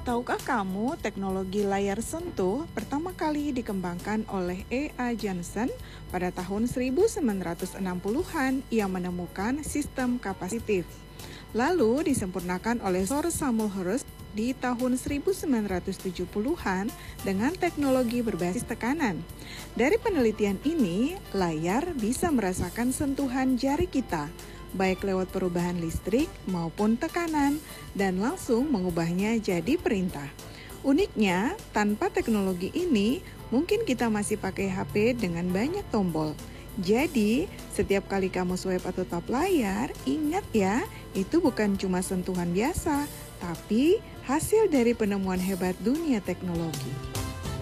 Tahukah kamu teknologi layar sentuh pertama kali dikembangkan oleh E.A. Johnson pada tahun 1960-an yang menemukan sistem kapasitif. Lalu disempurnakan oleh Sir Samuel Hersh di tahun 1970-an dengan teknologi berbasis tekanan. Dari penelitian ini, layar bisa merasakan sentuhan jari kita, baik lewat perubahan listrik maupun tekanan, dan langsung mengubahnya jadi perintah. Uniknya, tanpa teknologi ini, mungkin kita masih pakai HP dengan banyak tombol. Jadi, setiap kali kamu swipe atau tap layar, ingat ya, itu bukan cuma sentuhan biasa, tapi hasil dari penemuan hebat dunia teknologi.